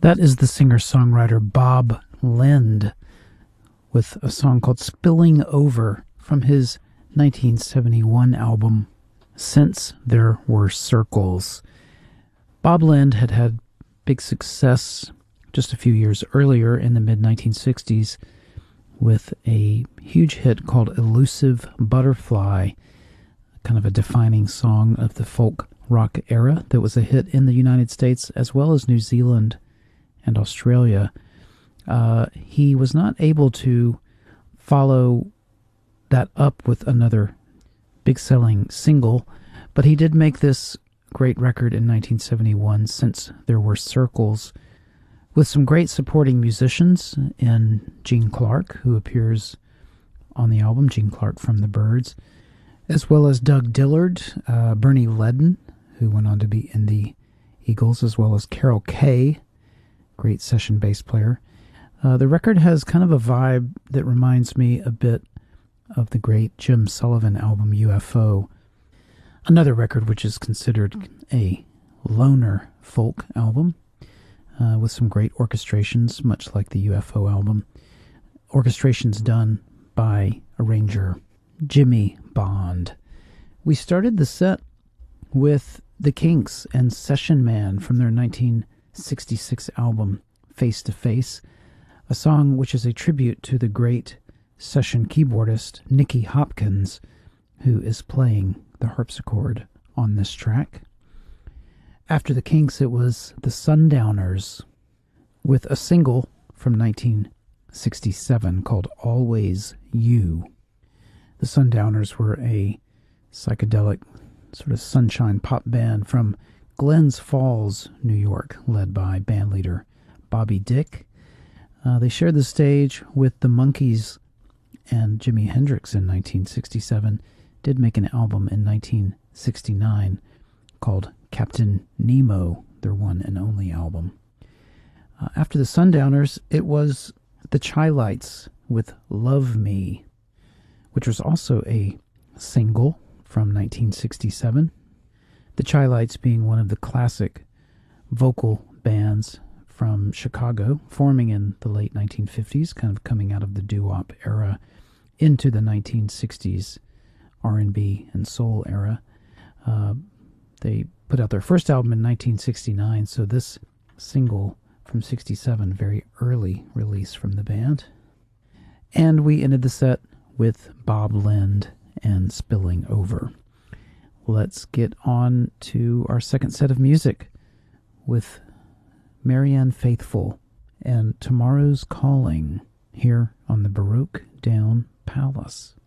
That is the singer-songwriter Bob Lind with a song called Spilling Over from his 1971 album, Since There Were Circles. Bob Lind had had big success just a few years earlier in the mid-1960s with a huge hit called Elusive Butterfly, kind of a defining song of the folk rock era that was a hit in the United States as well as New Zealand and Australia. He was not able to follow that up with another big-selling single, but he did make this great record in 1971, Since There Were Circles, with some great supporting musicians in Gene Clark, who appears on the album, Gene Clark from the Byrds, as well as Doug Dillard, Bernie Leadon, who went on to be in the Eagles, as well as Carol Kaye, great session bass player. The record has kind of a vibe that reminds me a bit of the great Jim Sullivan album UFO, another record which is considered a loner folk album with some great orchestrations, much like the UFO album. Orchestrations done by arranger Jimmy Bond. We started the set with The Kinks and Session Man from their 1966 album Face to Face, a song which is a tribute to the great session keyboardist Nicky Hopkins, who is playing the harpsichord on this track. After the Kinks, it was the Sundowners with a single from 1967 called Always You. The Sundowners were a psychedelic sort of sunshine pop band from Glens Falls, New York, led by bandleader Bobby Dick. They shared the stage with the Monkees and Jimi Hendrix in 1967, did make an album in 1969 called Captain Nemo, their one and only album. After the Sundowners, it was the Chi-Lites with Love Me, which was also a single from 1967. The Chi-Lites being one of the classic vocal bands from Chicago, forming in the late 1950s, kind of coming out of the doo-wop era into the 1960s R&B and soul era. They put out their first album in 1969, so this single from 67, very early release from the band. And we ended the set with Bob Lind and Spilling Over. Let's get on to our second set of music with Marianne Faithfull and Tomorrow's Calling here on the Baroque Down Palace.